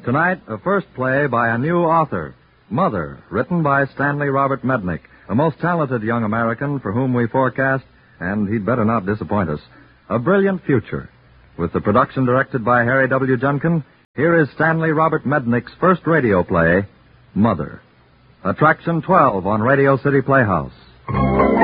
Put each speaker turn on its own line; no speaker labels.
Tonight, a first play by a new author, Mother, written by Stanley Robert Mednick, a most talented young American for whom we forecast, and he'd better not disappoint us, a brilliant future. With the production directed by Harry W. Junkin, here is Stanley Robert Mednick's first radio play, Mother. Attraction 12 on Radio City Playhouse.